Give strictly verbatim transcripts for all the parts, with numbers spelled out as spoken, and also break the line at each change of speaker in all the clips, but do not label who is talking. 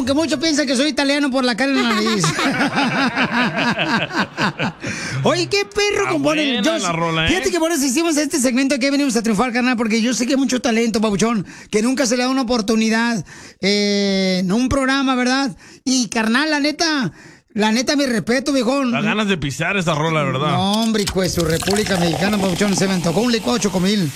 aunque muchos piensan que soy italiano por la cara en la nariz. Oye, ¿qué perro
Ah,
compone?
buena la rola, ¿eh?
Fíjate que por eso hicimos este segmento que venimos a triunfar, carnal, porque yo sé que hay mucho talento, papuchón, que nunca se le da una oportunidad eh, en un programa, ¿verdad? Y, carnal, la neta... La neta, mi respeto, viejón.
Da ganas de pisar esa rola, ¿verdad?
No, hombre, hijo de su República Mexicana, papuchón, se me antojó un licuado chocomil.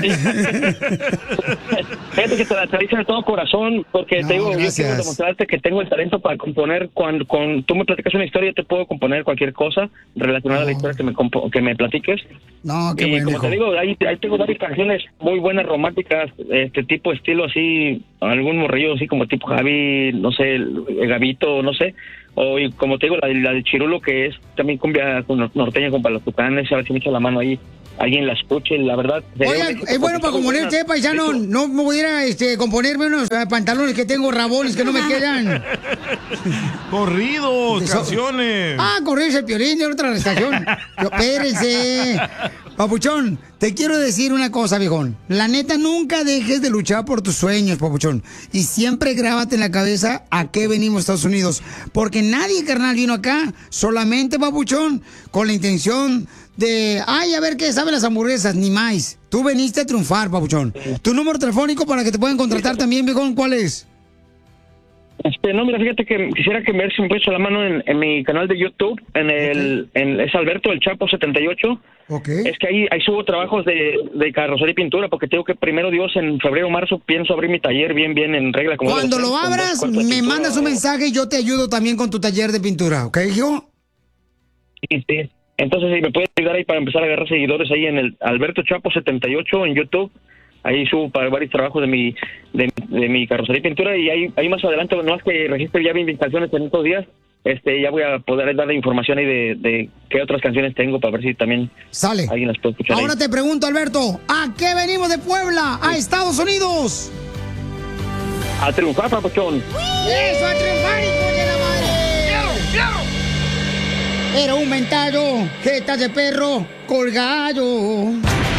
Fíjate que te la te dice de todo corazón, porque
No,
te digo, yo
gracias.
quiero demostrarte que tengo el talento para componer. Cuando, cuando tú me platicas una historia, yo te puedo componer cualquier cosa relacionada a la historia que me, compo- que me platiques.
No, qué
y
bueno,
como
hijo.
te digo, ahí, ahí tengo varias canciones muy buenas, románticas, este tipo, estilo así, algún morrillo así como tipo Javi, no sé, el, el Gavito, no sé. O y como te digo, la, de- la de Chirulo, que es también cumbia con- norteña con los tucanes, a ver si me echa la mano ahí, alguien la escuche, la verdad.
Oiga, es bueno para componer usted, paisano. No me pudiera este, componerme unos eh, pantalones que tengo rabones que no me quedan.
Corridos,
Eso-
canciones.
Ah, correrse el Piolín de otra estación. Yo, espérense. Papuchón, te quiero decir una cosa, viejón. La neta, nunca dejes de luchar por tus sueños, papuchón. Y siempre grábate en la cabeza a qué venimos a Estados Unidos. Porque nadie, carnal, vino acá solamente, papuchón, con la intención de, ay, a ver qué saben las hamburguesas, ni más. Tú veniste a triunfar, papuchón. Tu número telefónico para que te puedan contratar también, viejón, ¿cuál es?
Este, no, mira, fíjate que quisiera que me des un beso a la mano en, en mi canal de YouTube, en el, en, es Alberto el Chapo setenta y ocho.
Okay.
Es que ahí, ahí subo trabajos de, de carrocería y pintura, porque tengo que primero Dios en febrero o marzo pienso abrir mi taller bien, bien en regla. Como
Cuando
debe
lo
ser, con dos
abras,
cuartos de
me
pintura.
mandas un mensaje y yo te ayudo también con tu taller de pintura, ¿ok, hijo?
Sí, sí. Entonces, si me puedes ayudar ahí para empezar a agarrar seguidores ahí en el Alberto Chapo setenta y ocho en YouTube. Ahí subo para varios trabajos de mi de, de mi carrocería y pintura, y ahí, ahí más adelante, no más que registre ya mis canciones en estos días, este ya voy a poder darle información ahí de, de qué otras canciones tengo para ver si también
Sale.
alguien las puede escuchar.
Ahora
ahí.
te pregunto, Alberto, ¿a qué venimos de Puebla? ¿A Estados Unidos?
A triunfar, papuchón.
¡Eso, a triunfar, hijo de la madre! Era un mentado, jeta de perro, colgado.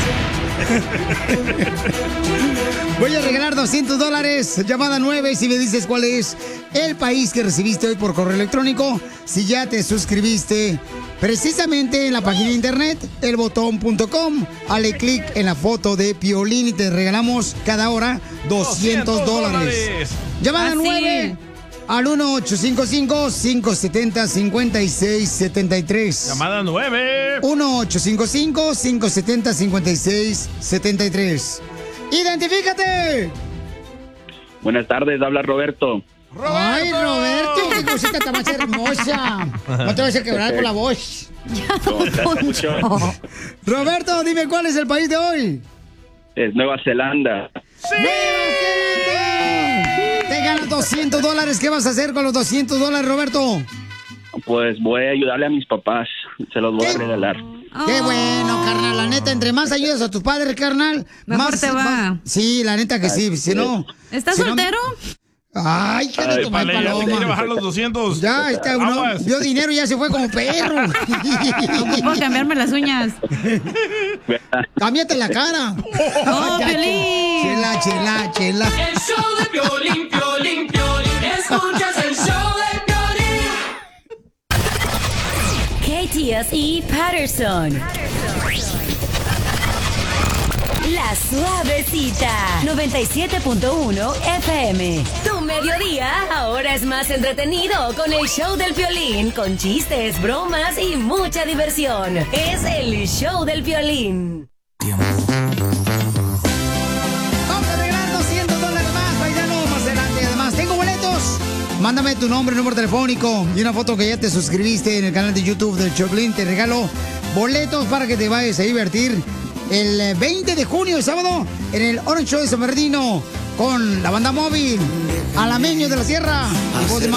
Voy a regalar doscientos dólares, llamada nueve, si me dices cuál es el país que recibiste hoy por correo electrónico. Si ya te suscribiste precisamente en la página de internet, elbotón punto com, dale clic en la foto de Piolín y te regalamos cada hora doscientos dólares. Llamada
Ah, sí.
nueve al uno ocho cinco cinco, cinco siete cero, cinco seis siete tres.
Llamada nueve.
uno ocho cinco cinco, cinco siete cero, cinco seis siete tres. ¡Identifícate!
Buenas tardes, habla Roberto.
¡Ay, Roberto! ¡Qué cosita tan más hermosa! No te vas a quebrar con la voz.
¿Cómo estás, papuchón?
Roberto, dime cuál es el país de hoy.
Es Nueva Zelanda.
¡Nueva Zelanda! Te ganas doscientos dólares. ¿Qué vas a hacer con los doscientos dólares, Roberto?
Pues voy a ayudarle a mis papás, se los voy a regalar.
Qué bueno, carnal. La neta, entre más ayudas a tus padres, carnal,
Mejor
más
te va.
más- Sí, la neta que sí. Si no.
¿Estás
si no-
soltero?
Ay, hija de
Ay,
tu
vale,
madre,
ya te quiere bajar
paloma.
los doscientos.
Ya está, uno
Aguas.
vio dinero y ya se fue como perro.
Ocupo cambiarme las uñas.
Cámbiate la cara.
¡Oh,
Ya,
Piolín!
Chela, chela, chela.
El show de Piolín, Piolín, Piolín. Escuchas el show de Piolín.
K T S E Patterson. La Suavecita. noventa y siete punto uno F M. Tu mediodía ahora es más entretenido con el show del Piolín, con chistes, bromas y mucha diversión. Es el show del Piolín.
Vamos a regalar doscientos dólares más, paisanos, más adelante. Además, tengo boletos. Mándame tu nombre, número telefónico y una foto que ya te suscribiste en el canal de YouTube del Choplin. Te regalo boletos para que te vayas a divertir el veinte de junio, sábado, en el Orange Show de San Bernardino con la banda móvil Alameño de la Sierra. La voz de Ma-